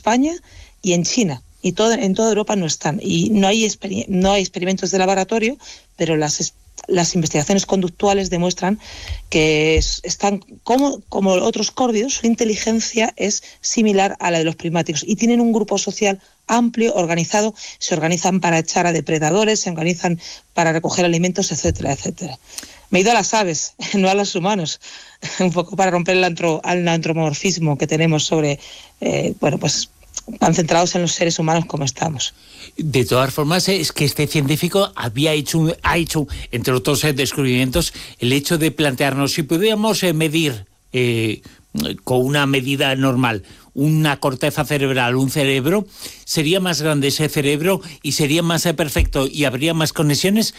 España y en China. Y en toda Europa no están. Y no hay experimentos de laboratorio, pero las investigaciones conductuales demuestran que están como otros córvidos, su inteligencia es similar a la de los primáticos y tienen un grupo social amplio, organizado, se organizan para echar a depredadores, se organizan para recoger alimentos, etcétera, etcétera. Me he ido a las aves, no a los humanos, un poco para romper el antropomorfismo que tenemos sobre, pues tan centrados en los seres humanos como estamos. De todas formas, es que este científico ha hecho, entre otros descubrimientos, el hecho de plantearnos si podíamos medir con una medida normal una corteza cerebral, un cerebro, sería más grande ese cerebro y sería más perfecto y habría más conexiones.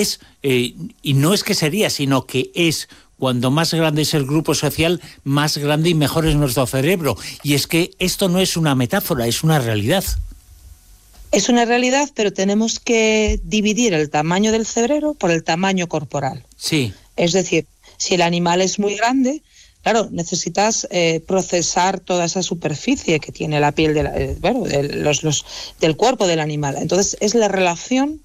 Y no es que sería, sino que es. Cuando más grande es el grupo social, más grande y mejor es nuestro cerebro. Y es que esto no es una metáfora, es una realidad. Es una realidad, pero tenemos que dividir el tamaño del cerebro por el tamaño corporal. Sí. Es decir, si el animal es muy grande, claro, necesitas procesar toda esa superficie que tiene la piel del cuerpo del animal. Entonces, es la relación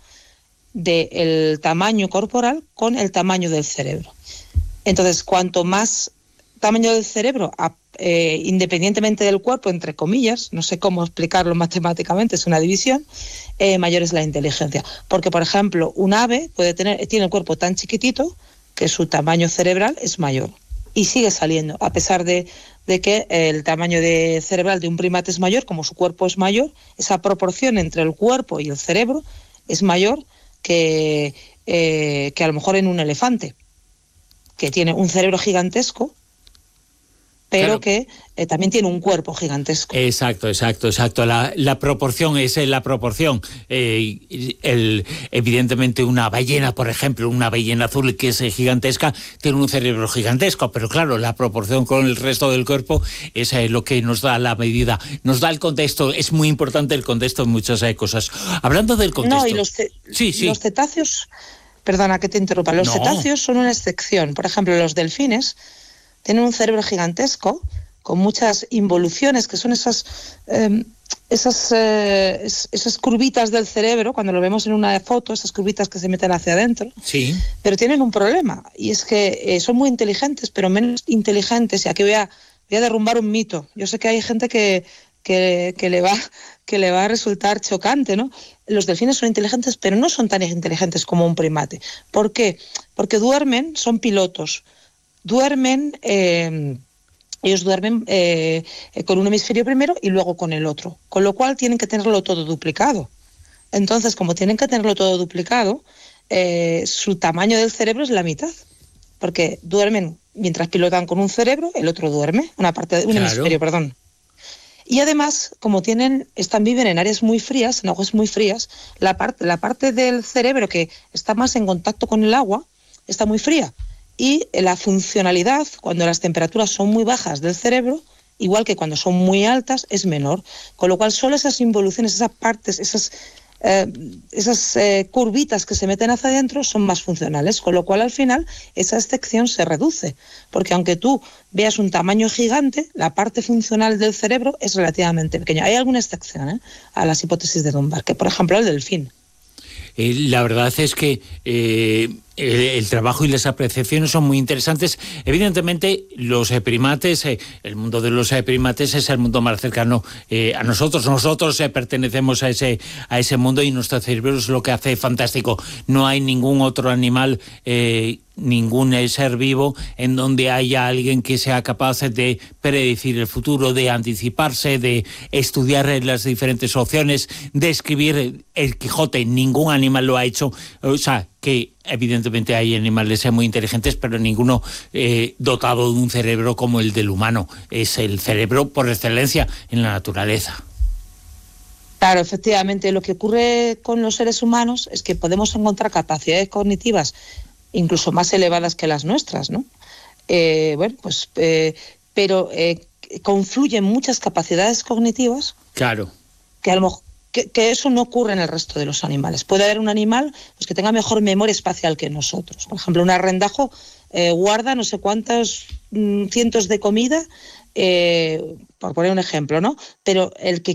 del tamaño corporal con el tamaño del cerebro. Entonces, cuanto más tamaño del cerebro, independientemente del cuerpo, entre comillas, no sé cómo explicarlo matemáticamente, es una división, mayor es la inteligencia. Porque, por ejemplo, un ave tiene el cuerpo tan chiquitito que su tamaño cerebral es mayor. Y sigue saliendo, a pesar de que el tamaño cerebral de un primate es mayor, como su cuerpo es mayor, esa proporción entre el cuerpo y el cerebro es mayor que a lo mejor en un elefante, que tiene un cerebro gigantesco, pero claro, que también tiene un cuerpo gigantesco. Exacto. La proporción es la proporción. Evidentemente una ballena, por ejemplo, una ballena azul que es gigantesca, tiene un cerebro gigantesco, pero claro, la proporción con el resto del cuerpo es lo que nos da la medida, nos da el contexto. Es muy importante el contexto en muchas cosas. Hablando del contexto... No, y los cetáceos... Perdona que te interrumpa. Los cetáceos son una excepción. Por ejemplo, los delfines tienen un cerebro gigantesco con muchas involuciones, que son esas curvitas del cerebro, cuando lo vemos en una foto, esas curvitas que se meten hacia adentro. Sí. Pero tienen un problema, y es que son muy inteligentes, pero menos inteligentes. Y aquí voy a derrumbar un mito. Yo sé que hay gente que le va a resultar chocante, ¿no? Los delfines son inteligentes, pero no son tan inteligentes como un primate. ¿Por qué? Porque duermen, son pilotos. Ellos duermen con un hemisferio primero y luego con el otro, con lo cual tienen que tenerlo todo duplicado. Entonces, como tienen que tenerlo todo duplicado, su tamaño del cerebro es la mitad, porque duermen mientras pilotan con un cerebro, el otro duerme, un hemisferio, perdón. Y además, como viven en áreas muy frías, en aguas muy frías, la parte del cerebro que está más en contacto con el agua está muy fría. Y la funcionalidad, cuando las temperaturas son muy bajas del cerebro, igual que cuando son muy altas, es menor. Con lo cual, solo esas involuciones, esas partes, esas curvitas que se meten hacia adentro son más funcionales, con lo cual al final esa excepción se reduce, porque aunque tú veas un tamaño gigante, la parte funcional del cerebro es relativamente pequeña. Hay alguna excepción a las hipótesis de Dunbar, que por ejemplo el delfín. La verdad es que el trabajo y las apreciaciones son muy interesantes. Evidentemente, los primates, el mundo de los primates es el mundo más cercano a nosotros. Nosotros pertenecemos a ese mundo y nuestro cerebro es lo que hace fantástico. No hay ningún otro animal, ningún ser vivo en donde haya alguien que sea capaz de predecir el futuro, de anticiparse, de estudiar las diferentes opciones, de escribir el Quijote. Ningún animal lo ha hecho. O sea, que evidentemente hay animales muy inteligentes, pero ninguno dotado de un cerebro como el del humano. Es el cerebro por excelencia en la naturaleza. Claro, efectivamente, lo que ocurre con los seres humanos es que podemos encontrar capacidades cognitivas incluso más elevadas que las nuestras, ¿no? Pero confluyen muchas capacidades cognitivas. Claro. Que a lo mejor que eso no ocurre en el resto de los animales. Puede haber un animal que tenga mejor memoria espacial que nosotros. Por ejemplo, un arrendajo guarda no sé cuántos cientos de comida, por poner un ejemplo, ¿no? Pero el que